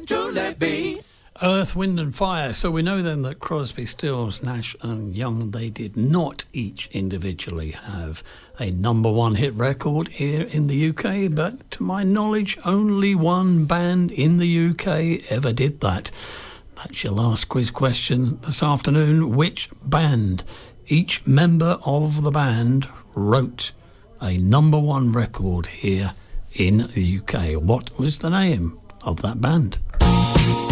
truly be. Earth, Wind and Fire. So we know then that Crosby, Stills, Nash and Young, they did not each individually have a number one hit record here in the UK, but to my knowledge only one band in the UK ever did that. That's your last quiz question this afternoon. Which band, each member of the band wrote a number one record here in the UK? What was the name of that band?